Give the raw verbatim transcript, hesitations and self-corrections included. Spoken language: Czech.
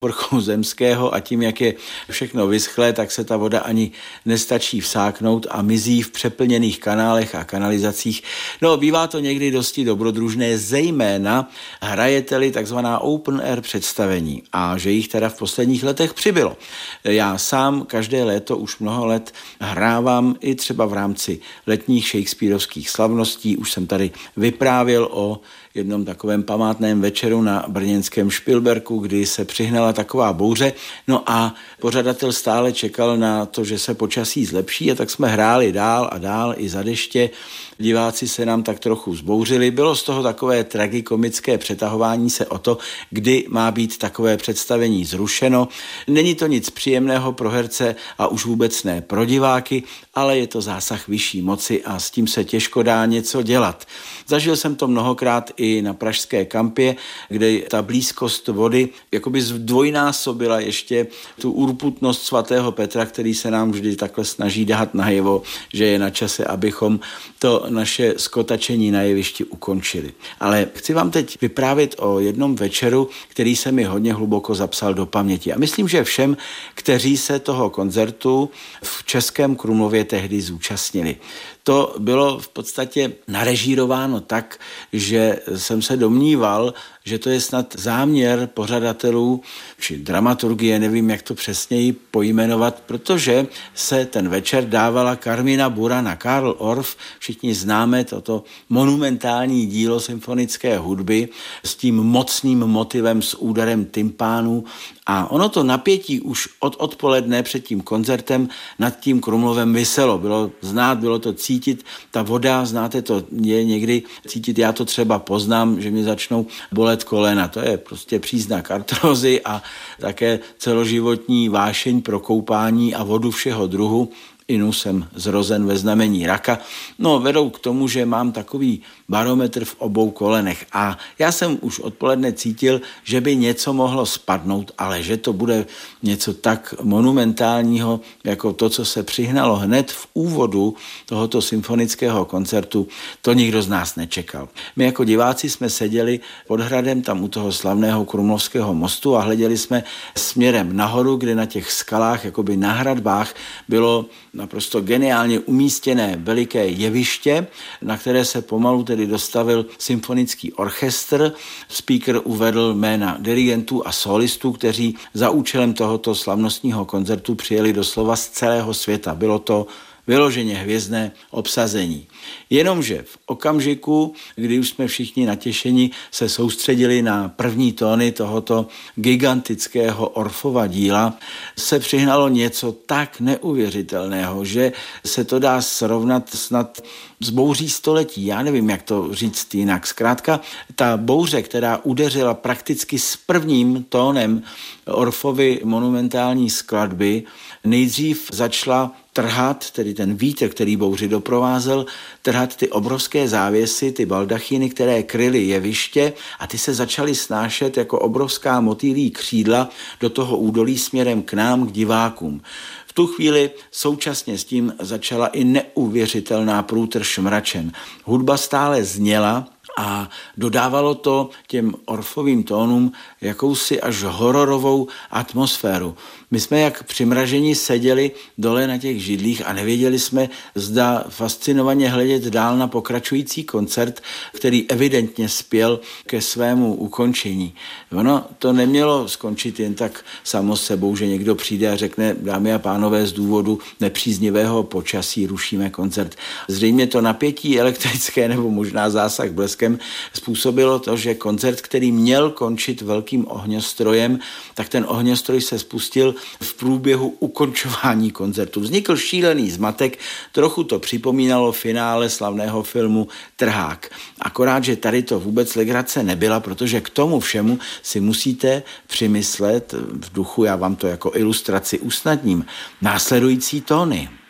povrchu zemského a tím, jak je všechno vyschlé, tak se ta voda ani nestačí vsáknout a mizí v přeplněných kanálech a kanalizacích. No, bývá to někdy dosti dobrodružné, zejména hrajete-li takzvaná open air představení a že jich teda v posledních letech přibylo. Já sám každé léto už mnoho let hrávám i třeba v rámci letních shakespearovských slavností. Už jsem tady vyprávěl o jednom takovém památném večeru na brněnském Špilberku, kdy se přihnala taková bouře. No a pořadatel stále čekal na to, že se počasí zlepší, a tak jsme hráli dál a dál i za deště. Diváci se nám tak trochu zbouřili. Bylo z toho takové tragikomické přetahování se o to, kdy má být takové představení zrušeno. Není to nic příjemného pro herce a už vůbec ne pro diváky, ale je to zásah vyšší moci a s tím se těžko dá něco dělat. Zažil jsem to mnohokrát i na pražské kampě, kde ta blízkost vody jakoby zdvojnásobila ještě tu urputnost svatého Petra, který se nám vždy takhle snaží dát najevo, že je na čase, abychom to naše skotačení na jevišti ukončili. Ale chci vám teď vyprávět o jednom večeru, který se mi hodně hluboko zapsal do paměti. A myslím, že všem, kteří se toho koncertu v Českém Krumlově tehdy zúčastnili. To bylo v podstatě narežírováno tak, že jsem se domníval, že to je snad záměr pořadatelů či dramaturgie, nevím, jak to přesněji pojmenovat, protože se ten večer dávala Carmina Burana. Karl Orff, všichni známe toto monumentální dílo symfonické hudby s tím mocným motivem s úderem tympánů, a ono to napětí už od odpoledne před tím koncertem nad tím Krumlovem viselo. Bylo znát, bylo to cítit, ta voda, znáte to, je někdy cítit, já to třeba poznám, že mi začnou bolet kolena. To je prostě příznak artrózy a také celoživotní vášeň pro koupání a vodu všeho druhu. Inu jsem zrozen ve znamení raka. No, vedou k tomu, že mám takový barometr v obou kolenech. A já jsem už odpoledne cítil, že by něco mohlo spadnout, ale že to bude něco tak monumentálního, jako to, co se přihnalo hned v úvodu tohoto symfonického koncertu, to nikdo z nás nečekal. My jako diváci jsme seděli pod hradem tam u toho slavného Krumlovského mostu a hleděli jsme směrem nahoru, kde na těch skalách, jakoby na hradbách, bylo naprosto geniálně umístěné veliké jeviště, na které se pomalu tedy dostavil symfonický orchestr. Speaker uvedl jména dirigentů a solistů, kteří za účelem tohoto slavnostního koncertu přijeli doslova z celého světa. Bylo to vyloženě hvězdné obsazení. Jenomže v okamžiku, kdy už jsme všichni natěšeni se soustředili na první tóny tohoto gigantického Orffova díla, se přihnalo něco tak neuvěřitelného, že se to dá srovnat snad s bouří století. Já nevím, jak to říct jinak. Zkrátka, ta bouře, která udeřila prakticky s prvním tónem Orffovy monumentální skladby, nejdřív začala trhat, tedy ten vítr, který bouři doprovázel, trhat ty obrovské závěsy, ty baldachíny, které kryly jeviště, a ty se začaly snášet jako obrovská motýlí křídla do toho údolí směrem k nám, k divákům. V tu chvíli současně s tím začala i neuvěřitelná průtrž mračen. Hudba stále zněla a dodávalo to těm Orffovým tónům jakousi až hororovou atmosféru. My jsme jak přimraženi seděli dole na těch židlích a nevěděli jsme, zda fascinovaně hledět dál na pokračující koncert, který evidentně spěl ke svému ukončení. Ono to nemělo skončit jen tak samo sebou, že někdo přijde a řekne: dámy a pánové, z důvodu nepříznivého počasí rušíme koncert. Zřejmě to napětí elektrické nebo možná zásah bleskem způsobilo to, že koncert, který měl končit velkým ohňostrojem, tak ten ohňostroj se spustil v průběhu ukončování koncertu. Vznikl šílený zmatek, trochu to připomínalo finále slavného filmu Trhák. Akorát, že tady to vůbec legrace nebyla, protože k tomu všemu si musíte přimyslet v duchu, já vám to jako ilustraci usnadním, následující tóny.